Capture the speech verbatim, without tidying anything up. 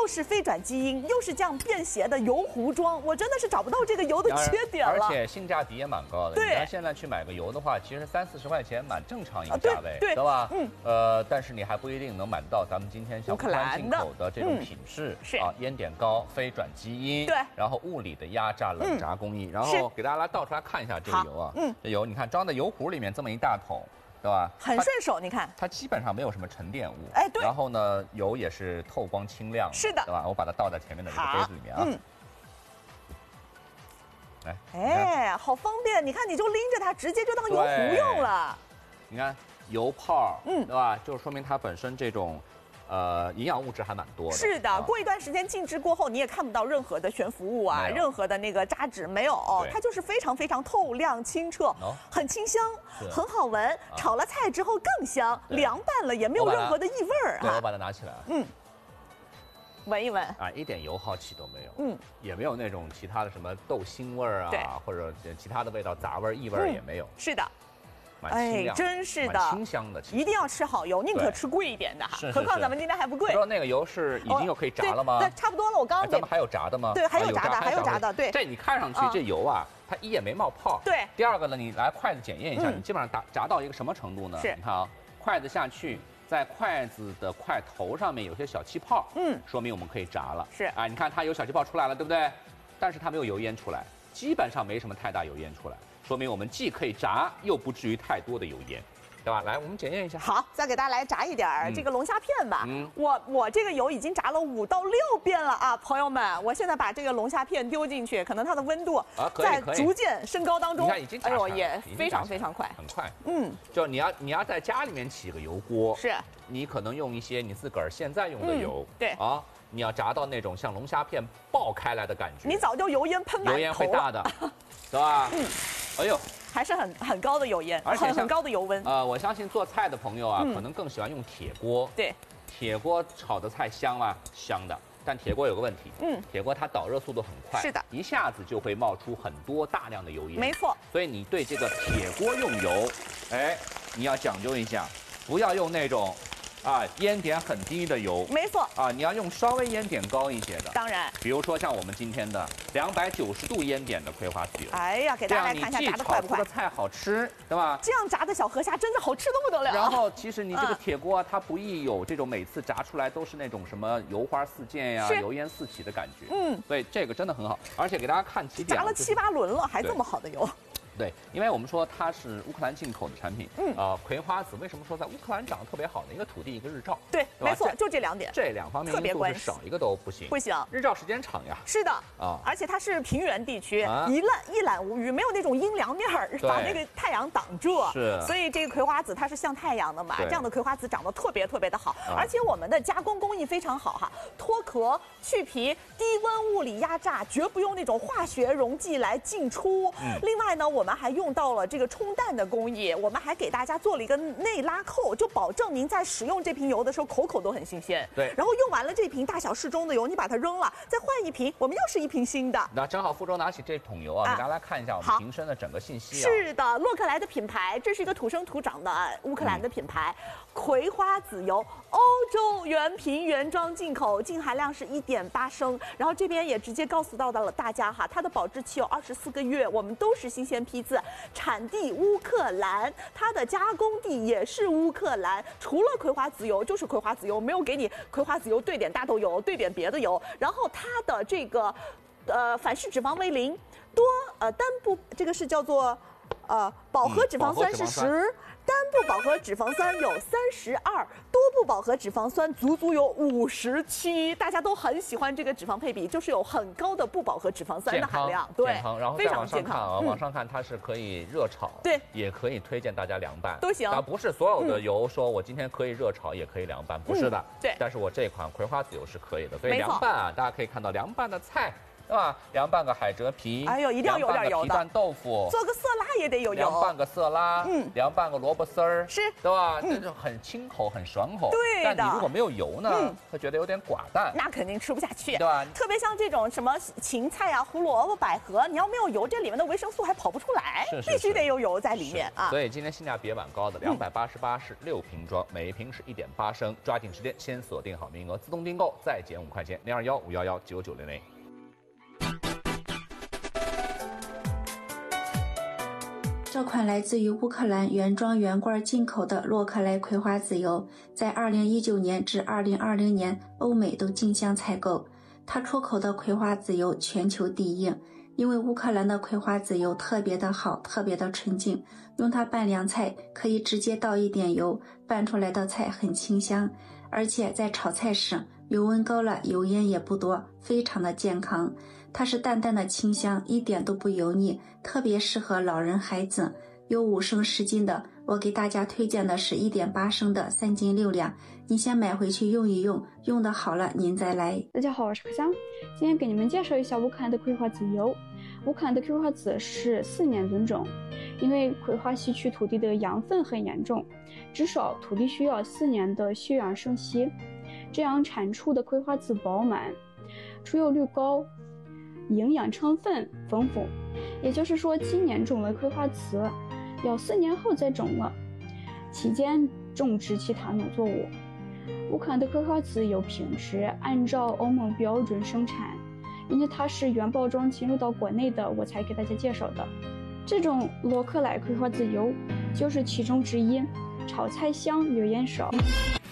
又是非转基因，又是这样便携的油壶装，我真的是找不到这个油的缺点了。 而且性价比也蛮高的。 对， 你要现在去买个油的话，其实三四十块钱蛮正常一个价位， 对对吧？ 嗯。 呃，但是你还不一定能买到咱们今天像乌克兰进口的这种品质， 是啊，烟点高，非转基因， 对， 然后物理的压榨冷轧工艺，然后给大家来倒出来看一下这个油啊，嗯，这油你看装在油壶里面这么一大桶。对吧？ 很顺手，你看， 它基本上没有什么沉淀物， 哎，对。 然后呢，油也是透光清亮， 是的， 对吧？我把它倒在前面的这个杯子里面啊。嗯。来， 哎，好方便！你看，你就拎着它，直接就当油壶用了。 你看油泡，嗯，对吧？就说明它本身这种。呃，营养物质还蛮多的。 是的，啊、过一段时间静置过后，你也看不到任何的悬浮物啊，任何的那个渣滓没有，它就是非常非常透亮清澈，哦、很清香，很好闻。啊、炒了菜之后更香，凉拌了也没有任何的异味儿、啊。 对，我把它拿起来， 嗯，闻一闻啊，一点油耗气都没有，嗯，也没有那种其他的什么豆腥味儿啊，或者其他的味道、杂味、异味也没有。 嗯、是的。 哎， 真是的， 清香的， 一定要吃好油，宁可吃贵一点的哈。何况咱们今天还不贵。 知道那个油是已经有可以炸了吗？ 对，差不多了。我刚刚咱们还有炸的吗？ 对，还有炸的，还有炸的。对， 这你看上去这油啊，它一也没冒泡。 对。 第二个呢，你来筷子检验一下，你基本上炸炸到一个什么程度呢？ 是。 你看啊，筷子下去，在筷子的筷头上面有些小气泡，嗯，说明我们可以炸了。 是。 哎，你看它有小气泡出来了，对不对？但是它没有油烟出来，基本上没什么太大油烟出来。说明我们既可以炸，又不至于太多的油烟，对吧？来，我们检验一下。 好，再给大家来炸一点儿、嗯、这个龙虾片吧。嗯，我我这个油已经炸了五到六遍了啊，朋友们，我现在把这个龙虾片丢进去，可能它的温度在逐渐升高当中。 你看已经炸起来了， 哎呦，也非常非常快， 很快。嗯，就你要你要在家里面起个油锅， 是， 你可能用一些你自个儿现在用的油， 嗯、对啊。你要炸到那种像龙虾片爆开来的感觉， 你早就油烟喷满头了， 油烟会大的，对吧？嗯，哎呦， 还是很很高的油烟， 而且很高的油温。 呃，我相信做菜的朋友啊，嗯、可能更喜欢用铁锅。 对， 铁锅炒的菜香吗？香的。但铁锅有个问题，嗯，铁锅它导热速度很快， 是的， 一下子就会冒出很多大量的油烟。 没错。 所以你对这个铁锅用油，哎，你要讲究一下，不要用那种。啊，烟点很低的油， 没错啊，你要用稍微烟点高一些的， 当然， 比如说像我们今天的两百九十度烟点的葵花籽油， 哎呀，给大家来看一下炸的快不快？ 这样你既炒出的菜好吃，对吧？ 这样炸的小河虾真的好吃的不得了。 然后其实你这个铁锅啊，它不易有这种每次炸出来都是那种什么油花四溅呀、油烟四起的感觉，嗯，所以这个真的很好，而且给大家看几点， 炸了七八轮了，还这么好的油。 对，因为我们说它是乌克兰进口的产品，嗯，呃，葵花籽为什么说在乌克兰长得特别好呢？一个土地，一个日照， 对，没错，就这两点， 这两方面因素是少一个都不行， 不行， 日照时间长呀， 是的，啊，而且它是平原地区，一览一览无余，没有那种阴凉面儿把那个太阳挡住， 是， 所以这个葵花籽它是向太阳的嘛，这样的葵花籽长得特别特别的好，而且我们的加工工艺非常好哈，脱壳、去皮、低温物理压榨，绝不用那种化学溶剂来进出。另外呢，我们还用到了这个冲淡的工艺，我们还给大家做了一个内拉扣，就保证您在使用这瓶油的时候口口都很新鲜。 对， 然后用完了这瓶大小适中的油，你把它扔了，再换一瓶，我们又是一瓶新的。 那正好福州拿起这桶油啊，给大家来看一下我们瓶身的整个信息啊。是的，洛克莱的品牌，这是一个土生土长的乌克兰的品牌，嗯、葵花籽油，欧洲原瓶原装进口，净含量是一点八升。然后这边也直接告诉到了大家哈，它的保质期有二十四个月，我们都是新鲜批次，产地乌克兰，它的加工地也是乌克兰。除了葵花籽油就是葵花籽油，没有给你葵花籽油兑点大豆油，兑点别的油。然后它的这个，呃，反式脂肪为零，多呃单不这个是叫做，呃饱和脂肪酸是十。嗯单不饱和脂肪酸有三十二，多不饱和脂肪酸足足有五十七，大家都很喜欢这个脂肪配比，就是有很高的不饱和脂肪酸的含量， 对，健康，然后非常健康啊，往上看它是可以热炒， 对， 也可以推荐大家凉拌， 都行。 但不是所有的油说我今天可以热炒，也可以凉拌，不是的， 对。 但是我这款葵花籽油是可以的，所以凉拌啊，大家可以看到凉拌的菜。 对吧？凉拌个海蜇皮， 哎呦，一定要有点油的。 皮蛋豆腐， 做个色拉也得有油。 凉拌个色拉，嗯，凉拌个萝卜丝儿， 是， 对吧？这就很清口，很爽口。 对的。 但你如果没有油呢，会觉得有点寡淡， 那肯定吃不下去， 对吧？ 特别像这种什么芹菜啊、胡萝卜、百合，你要没有油，这里面的维生素还跑不出来，必须得有油在里面啊。 所以今天性价比也蛮高的，两百八十八是六瓶装，每一瓶是一点八升，抓紧时间先锁定好名额，自动订购再减五块钱，零二幺五幺幺九九零零。 这款来自于乌克兰原装原罐进口的洛克莱葵花籽油，在二零一九年至二零二零年欧美都竞相采购。它出口的葵花籽油全球第一，因为乌克兰的葵花籽油特别的好，特别的纯净，用它拌凉菜可以直接倒一点油，拌出来的菜很清香，而且在炒菜时油温高了，油烟也不多，非常的健康。它是淡淡的清香，一点都不油腻，特别适合老人孩子。有五升十斤的，我给大家推荐的是一点八升的三斤六两，你先买回去用一用，用的好了您再来。 大家好，我是可香，今天给你们介绍一下乌克兰的葵花籽油。乌克兰的葵花籽是四年轮种，因为葵花吸取土地的养分很严重，至少土地需要四年的休养生息，这样产出的葵花籽饱满，出油率高，营养成分丰富。也就是说，今年种了葵花籽，要四年后再种了，期间种植其他农作物。乌克兰的葵花籽有品质，按照欧盟标准生产，因为它是原包装进入到国内的，我才给大家介绍的。这种洛克莱葵花籽油就是其中之一，炒菜香，油烟少。